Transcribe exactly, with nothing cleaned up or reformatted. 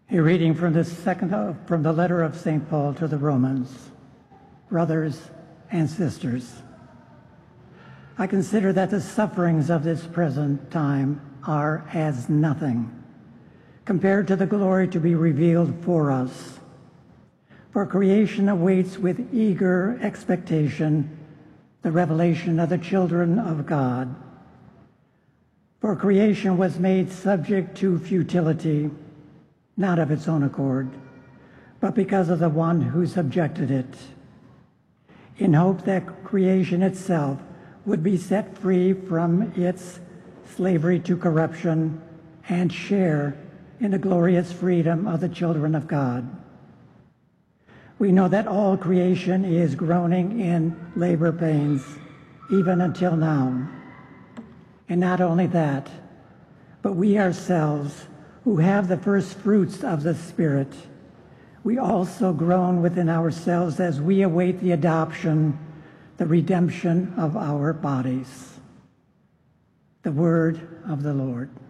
A reading from the second uh, from the letter of Saint Paul to the Romans. Brothers and sisters, I consider that the sufferings of this present time are as nothing compared to the glory to be revealed for us. For creation awaits with eager expectation the revelation of the children of God. For creation was made subject to futility, not of its own accord, but because of the one who subjected it, in hope that creation itself would be set free from its slavery to corruption and share in the glorious freedom of the children of God. We know that all creation is groaning in labor pains, even until now. And not only that, but we ourselves, who have the first fruits of the Spirit, we also groan within ourselves as we await the adoption, the redemption of our bodies. The word of the Lord.